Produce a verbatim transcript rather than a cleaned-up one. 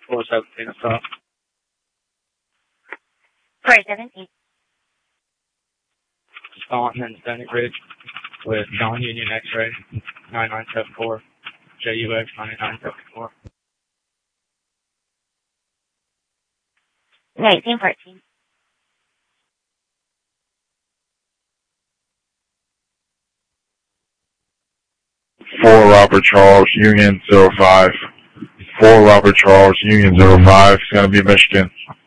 four seventeen stop. four seventeen. Staunton, Stony Ridge with John Union X-ray, nine nine seven four, J U X nine nine seven four. nineteen fourteen. four Robert Charles, Union zero five. four Robert Charles, Union zero five. It's going to be Michigan.